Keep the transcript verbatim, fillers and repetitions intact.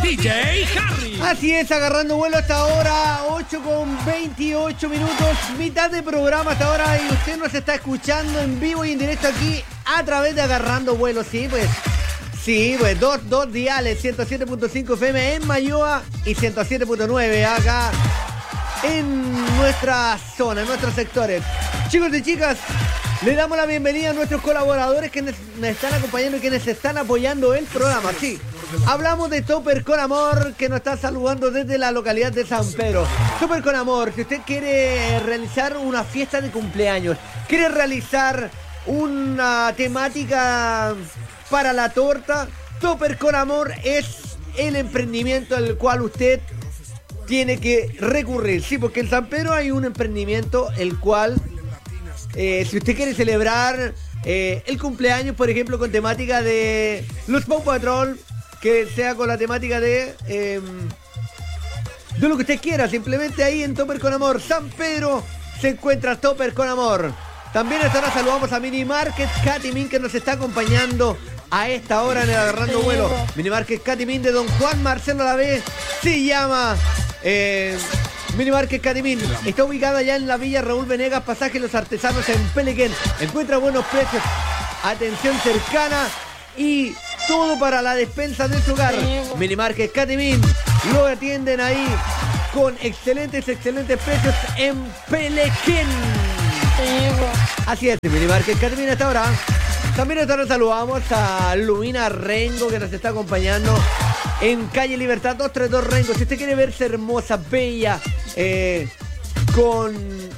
D J Harry. Así es, agarrando vuelo hasta ahora, ocho con veintiocho minutos, mitad de programa hasta ahora y usted nos está escuchando en vivo y en directo aquí a través de Agarrando Vuelo, sí, pues. Sí, pues dos, dos diales, ciento siete punto cinco F M en Mayoa y ciento siete punto nueve acá en nuestra zona, en nuestros sectores. Chicos y chicas, le damos la bienvenida a nuestros colaboradores que nos están acompañando y que nos están apoyando el programa. Sí, hablamos de Topper con Amor, que nos está saludando desde la localidad de San Pedro. Topper con Amor, si usted quiere realizar una fiesta de cumpleaños, quiere realizar una temática para la torta, Topper con Amor es el emprendimiento al cual usted tiene que recurrir. Sí, porque en San Pedro hay un emprendimiento el cual... Eh, si usted quiere celebrar eh, el cumpleaños, por ejemplo, con temática de los Paw Patrol, que sea con la temática de eh, de lo que usted quiera, simplemente ahí en Topper con Amor San Pedro se encuentra Topper con Amor. También esta hora saludamos a Mini Market Catimín, que nos está acompañando a esta hora en el Agarrando Vuelo. Mini Market Catimín de Don Juan Marcelo Lavé se llama... Eh, Mini Market Catimín está ubicada ya en la Villa Raúl Venegas, pasaje Los Artesanos en Pelequén. Encuentra buenos precios, atención cercana y todo para la despensa de su hogar. Mini Market Catimín lo atienden ahí con excelentes, excelentes precios en Pelequén. Así es, Mini Market Catimín hasta ahora. También esta hora saludamos a Lumina Rengo, que nos está acompañando en calle Libertad doscientos treinta y dos Rengo. Si usted quiere verse hermosa, bella, eh, con